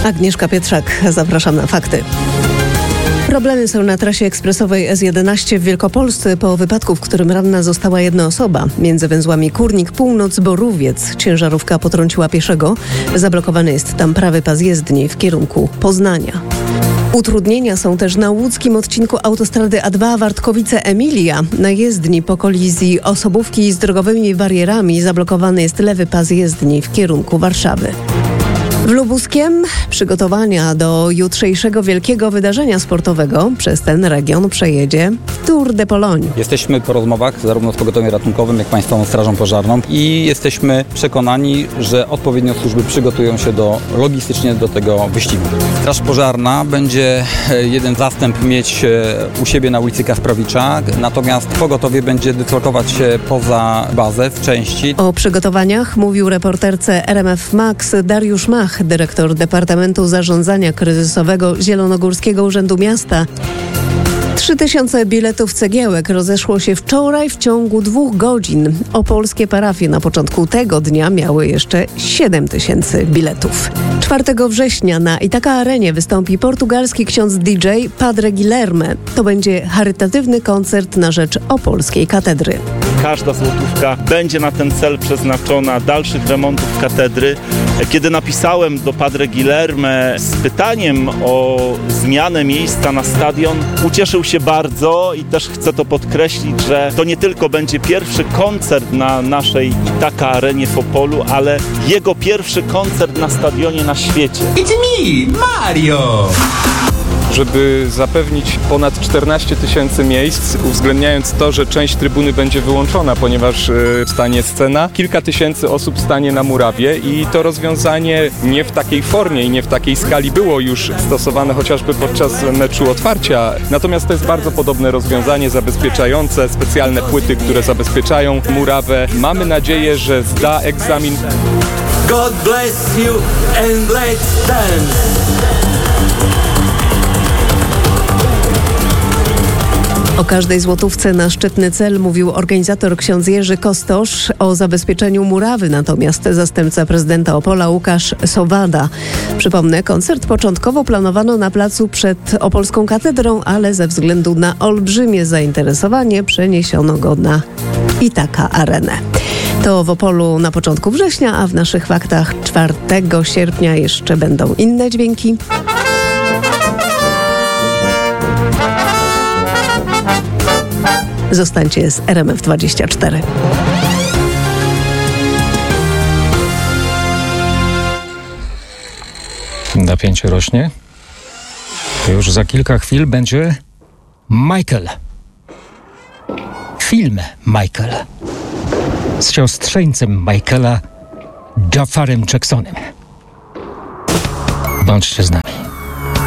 Agnieszka Pietrzak, zapraszam na fakty. Problemy są na trasie ekspresowej S11 w Wielkopolsce po wypadku, w którym ranna została jedna osoba. Między węzłami Kórnik, Północ, Borówiec ciężarówka potrąciła pieszego. Zablokowany jest tam prawy pas jezdni w kierunku Poznania. Utrudnienia są też na łódzkim odcinku autostrady A2 Wartkowice-Emilia. Na jezdni po kolizji osobówki z drogowymi barierami zablokowany jest lewy pas jezdni w kierunku Warszawy. W Lubuskiem przygotowania do jutrzejszego wielkiego wydarzenia sportowego przez ten region przejedzie Tour de Pologne. Jesteśmy po rozmowach zarówno z pogotowiem ratunkowym, jak Państwową Strażą Pożarną i jesteśmy przekonani, że odpowiednio służby przygotują się logistycznie do tego wyścigu. Straż Pożarna będzie jeden zastęp mieć u siebie na ulicy Kasprowicza, natomiast pogotowie będzie dyslokować się poza bazę w części. O przygotowaniach mówił reporterce RMF Max Dariusz Mach, dyrektor Departamentu Zarządzania Kryzysowego Zielonogórskiego Urzędu Miasta. 3000 biletów cegiełek rozeszło się wczoraj w ciągu 2 godzin. Opolskie parafie na początku tego dnia miały jeszcze 7000 biletów. 4 września na Ithaca Arenie wystąpi portugalski ksiądz DJ Padre Guilherme. To będzie charytatywny koncert na rzecz Opolskiej Katedry. Każda złotówka będzie na ten cel przeznaczona, dalszych remontów katedry. Kiedy napisałem do Padre Guilherme z pytaniem o zmianę miejsca na stadion, ucieszył się bardzo i też chcę to podkreślić, że to nie tylko będzie pierwszy koncert na naszej Ithaca Arenie w Opolu, ale jego pierwszy koncert na stadionie na świecie. It's me, Mario! Żeby zapewnić ponad 14 000 miejsc, uwzględniając to, że część trybuny będzie wyłączona, ponieważ stanie scena, kilka tysięcy osób stanie na murawie i to rozwiązanie nie w takiej formie i nie w takiej skali było już stosowane chociażby podczas meczu otwarcia. Natomiast to jest bardzo podobne rozwiązanie zabezpieczające, specjalne płyty, które zabezpieczają murawę. Mamy nadzieję, że zda egzamin. God bless you and let's dance! O każdej złotówce na szczytny cel mówił organizator ksiądz Jerzy Kostosz. O zabezpieczeniu murawy natomiast zastępca prezydenta Opola Łukasz Sowada. Przypomnę, koncert początkowo planowano na placu przed Opolską Katedrą, ale ze względu na olbrzymie zainteresowanie przeniesiono go na Ithaca Arenę. To w Opolu na początku września, a w naszych faktach 4 sierpnia jeszcze będą inne dźwięki. Zostańcie z RMF24. Napięcie rośnie. Już za kilka chwil będzie Michael. Film Michael. Z siostrzeńcem Michaela, Jafarem Jacksonem. Bądźcie z nami.